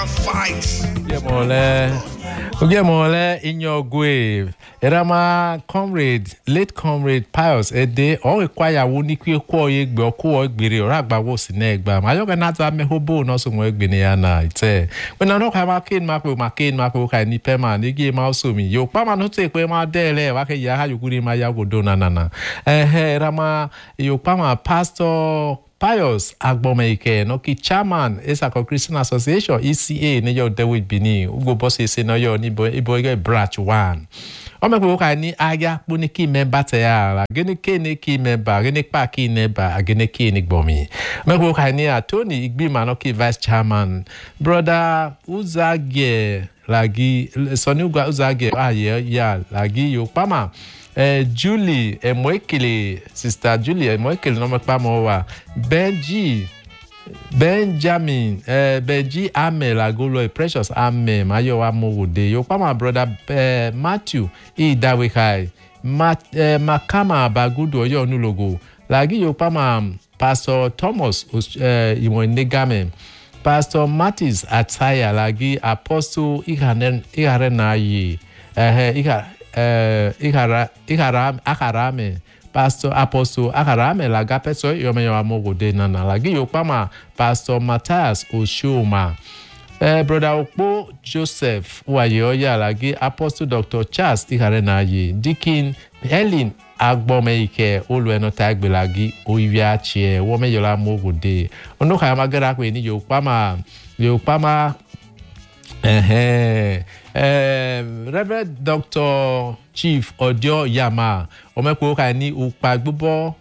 Fight. Mole in your grave. Erama comrade, late comrade Pius Ede, or require Wuniki Koy, Boko, Biri, or Agbawo Sinegba. My organizer me hobo no some work Biniana. It's when I don't have a kid, Marco, and Nipema, Nigi Mausumi. Yo, Pama no take where my dele, Waka Yaha, you could in my Yago Donana. Rama, yo, Pama, Pastor. Pius Agbomeike, Noki Chairman, Esako Christian Association, ECA, Neyo David Bini, Ugo Bossi Senoyo, Iboige Branch 1. Omekoka ni aya puniki member teala, geneke neki member, genekpa ki neba, geneke nikbomi. Omekoka ni Tony Igbima Noki Vice Chairman, Brother Uzage, Lagi, Sonuga Uzage, ya, Lagi, Yopama. Julie Mwekele, Sister Julie Mwekele no mekpamowa Benjamin Benji Ame Lagolo Precious Ame Mayowa Mowode Yopa my brother Matthew Idawekai Makama Bagudo Yo Nulogo Lagi Yopa ma Pastor Thomas Imonegame Pastor Mattis Ataya Lagi Apostle Iharenayi Akarame Pastor Apostle Akarame Lagape so yomeyo amogode nana lagi yopama Pastor Matthias Oshoma Brother Okpo Joseph Wayoya lagi Apostle Dr. Charles Ikarenayi Deacon Helen Agbomeike Olueno Tagbe lagi Oyiachie womeyola mogode onoka yamagera kwe ni yopama Reverend Dr. Chief Odio Yama Omeko Kani Ukpagbubo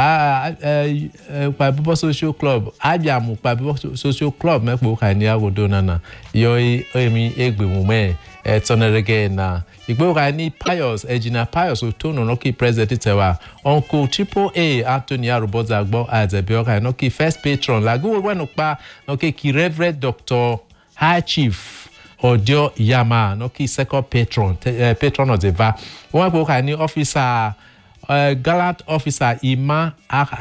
Ukpagbubo Social Club Ajam Ukpagbubo Social Club Meko Kani Agodonana Yoi Emi Egbe Mume Tonerege na Igbo Kani Pius Ejina Pius Otono Noki President Tewa Uncle Triple A Anthony Arubozagbo Azebio Noki First Patron Lagu Wenokpa Noki Ki Reverend Dr. High Chief Odio Yama, Noki second patron of the VA. One Bokani officer, gallant officer Ima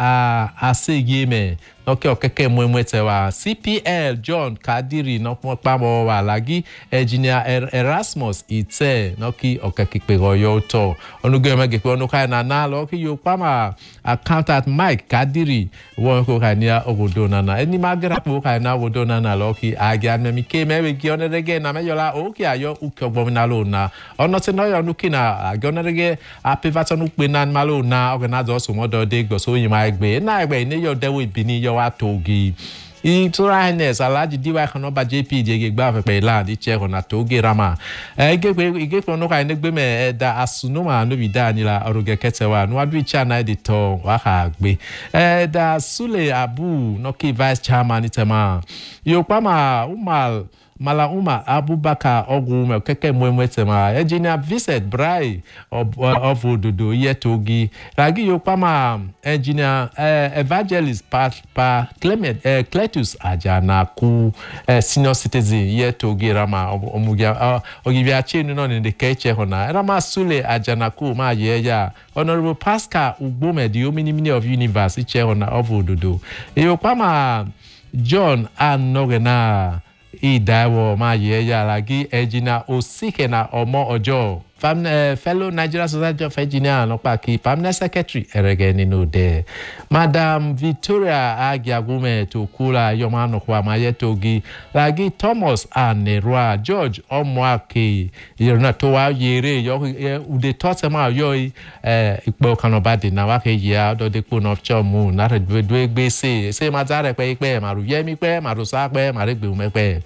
Asegime, Noki Okeke Mwemwetewa, CPL John Kadiri, Nokpamowa Lagi, Engineer Erasmus Ite, Noki Okekipego Yoto, Onugemegeko Nokai Nana, Loki Yopama, Accountant Mike Kadiri, Wonko Kania Ogodonana, any Magara Bokana Wodonana Loki, Agian Mike, Mary Gioned again, Amayola, Okia, Yo Ukobominalona, or not to know your Nukina, Gonarege, Apivatan Ukbinan Malona, organized also Modo Dig, so you might be, and I may your day with Bini Atogi. Iturahines alaji diwa kanoba JP jegba pe land iche kona togi rama ige kono ka negbe me da asunoma no bida ni la oruge ketewa no adu icha na editor wa ka gbe da Sule Abu Noki Vice Chairman itema Yopama Mala Abubakar Ogume Keke Mwemwetema Engineer Vincent Brai of Ododo Yetogi Lagi Yopama Engineer Evangelist Pa Clement Cletus Ajanaku Senior Citizen Yetogi Rama Ogibia Chenu non in the Keche Hona Rama Sule Ajanaku Ma Yeya Honorable Pascal Ugbome the Omini of Universe Iche Hona of Ododo Yopama John Anogena Idawo ma yeya lagi Engineer Osike na Omo Ojo fellow Nigeria Society of Engineers no paki permanent secretary eregeni no de Madam Victoria Agiagume to kula yomano kwa mayetogi lagi Thomas Anerwa George Omwake yona to wa yere yo ude tosema yo ipo kanobadi na wake ya do de kun of chomu na redwe gbese se mazare pe maru yemi pe maru sa pe maregbe umepe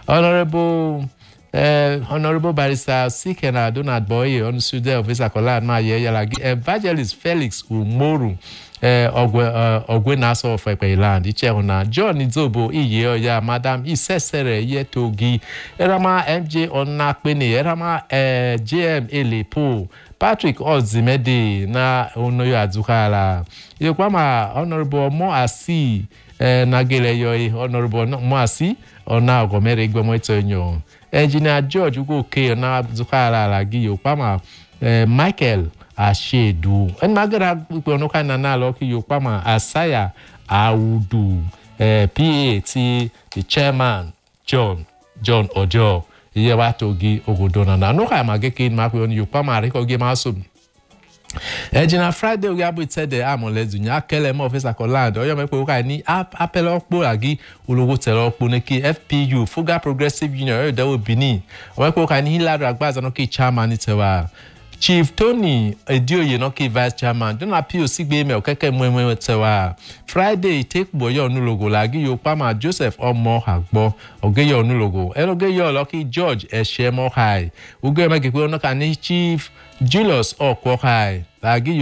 Honorable Barrister Sikena Donald Boye on Sude of Isakola ma ye lagi Evangelist Felix Umoru Ogwenaso of Land Ichehona John Izobo iye ya Madam Isesere Yetogi Erama MJ Onakpene Erama JM Elepo Patrick Ozimede na Onoyo Azukala Yokwama Honorable Moasi Nagele yo Honorable Moasi Ona Ogomere Igbomoetonyo Engineer George Ugoke na Zukala Lagi Yopama Michael Ashedu and Magara Ukonoka Nana Loki Yopama Asaya Audu PAT the chairman John John Ojo iye wa togi ogodo na no ka mageke ma ko ni yopa ma reko ge ma so Ejina Friday we abu tede amolezunya kele mo officer Koland oyo me pe ka ni apel okpo agi ologo telo okpo ne ki FPU Fuga Progressive Union oyo dawo Bini o me pe ka ni Hilary Agbaza no ki chairman itewa Chief Tony Edioye no ki vice chairman don appeal sigbe me okeke mwe tewa Friday take boyo onulogo lagi yopa ma Joseph Omo Agbo ogeyo onulogo elogeyo Lucky George Eshemo High uge me ke no ka ni Chief Julius Okwokai lagi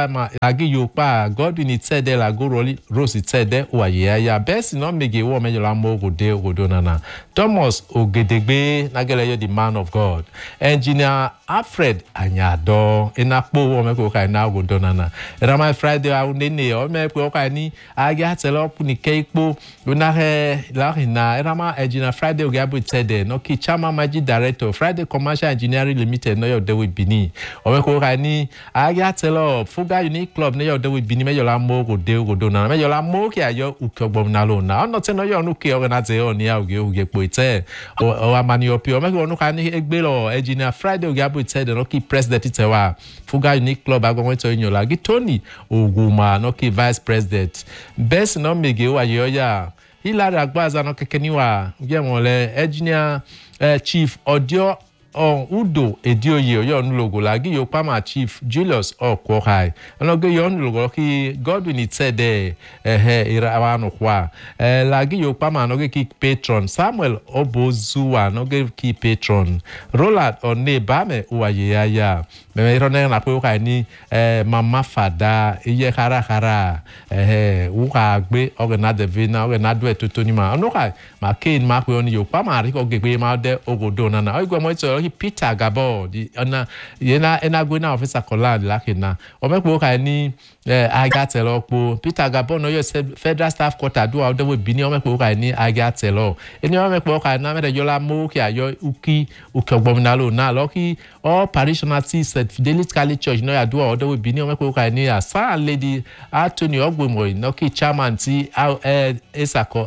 yopa Godwin itede la go Rose itede ya best no mege wo mejola mo ogodo nana Thomas Ogedegbe nagele yo the man of God Engineer Alfred Anyado enakpo wo me ko kai na ogodo nana era my Friday awunene o me ko kai ni aga telo ni keikpo una he la hina era ma Engineer Friday ogabu itede no ki chama maji director Friday Commercial Engineering Limited no yo de we Bini o me ko kai ni aga telo Fuga Unique Club ne yo de we Bini me yo la mo ogodo nana me yo la mo ki ayo ukogbom na lo na no te no yo nu ki organize o ni oge po ite o amani opi o me ko nu kai ni egbe lo Engineer Friday ogabu itede no ki president itewa Fuga Unique Club agonwe to yin la gi Tony Oguma no ki vice president best no mege wa yoya Hilary Agbaza no kekeniwa ye wonle Engineer Chief Odio Udo Edioye oyo nulogo lagi yopa ma Chief Julius Okwokai anoge yo nulogo ki Godwin itede irawano kwa lagi yopa ma noge ki patron Samuel Obozuwa noge ki patron Roland Onebame uwayeya me irone na pe ka ni Mama Fada iye kara uka gbe organize vina organize etotoni ma anoka ma ken ma pe oni yopa ma ri ko gbe ma de ogodo na na igwe mo to Peter Gabo di ona yena enagwe na officer Koland lakina o me pe ka ni agatelo po Peter Gabo no yo federal staff quarter do out we Bini o me pe ka ni agatelo eni o me pe ka na me de yola mo ki ayo uki ukogbominalo na loki all parishioners St. Fidelis Catholic Church no ya do out we Bini o me pe ka ni asa lady Anthony Ogbomo no ki chairman ti esako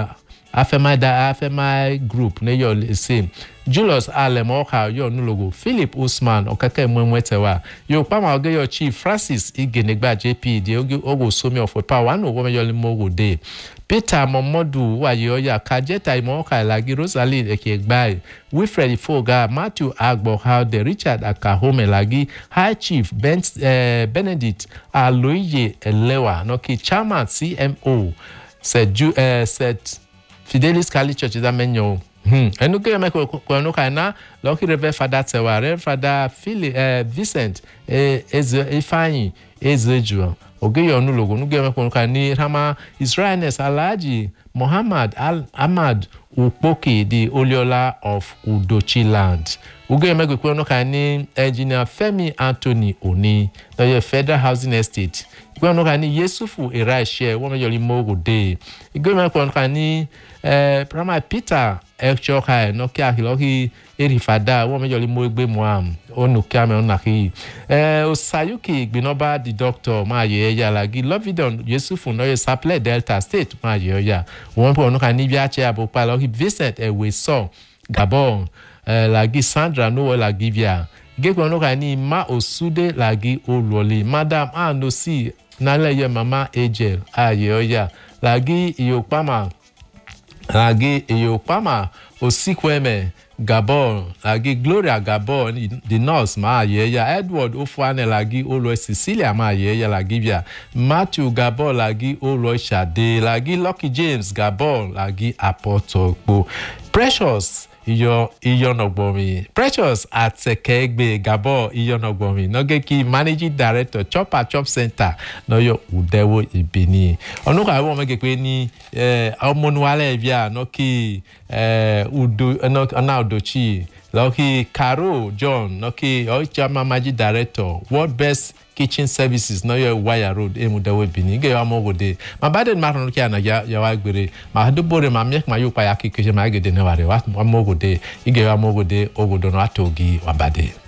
afemai group ne yo same Julius Alemoka yo nulogo Philip Usman okake mwetewa yo pama oge yo Chief Francis Igenegba JP de ogo somi of power no wo me yo limogo de Peter Momodu wa yo ya Kajeta Imoka lagi Rosalie Ekegbai Wilfred Foga Matthew Agbo how the Richard Akahome lagi High Chief Benedict Aloye Elewa no ki chairman CMO said Fidelis Catholic Church is a menu. Enu ke me ko no kana Lucky Reverend Father Tewa Reverend Father Vincent Ifeanyi Ezeju oge yo nu logo nu ge me ko kani Rama Israelness Alhaji Muhammad Ahmad Ukpoki the Oliola of Udochi land oge me ko no kani Engineer Femi Anthony Oni the Federal Housing Estate gbe no kani Yesufu Eraishe wo me yoli mogo de gbe me ko kani Prama Peter Ekchokai no kia hiloki erifada wo me yoli mo egbe mo am onu kia me onaki Osayuki Gbinoba the doctor ma ye ya lagi Lovidon Yesufu no ye Saple Delta State ma ye ya won po no kan ni bi ache abopa loki Vincent Ewe so Gabon lagi Sandra no lagi via gego no kan ni ma Osude lagi Ololi Madam Anosi nale ye mama Angel aye ya lagi Iyopama Osikweme Gabon lagi Gloria Gabon the nurse ma ye ya Edward Ofuane lagi Olo Cecilia ma ye ya lagi bia Matthew Gabon lagi Olo Shade lagi Lucky James Gabon lagi Apotokpo Precious Iyonogbomi Precious Atekegbe Gabon Iyonogbomi noge ki managing director Chop Center no yo Udewo Ibini onuka wo mege pe ni omonuwale bia no ki Udochi Lucky Caro John no ki Ochama managing director World Best Kitchen Services no yo Wire Road Emudewo Ibini ge amogo de ma baden ma no ki ana ya wa gbere ma do bore ma mek ma yo pa ya ki ke ma ge de ne ware wa amogo de ige amogo de ogodo no atogi wabade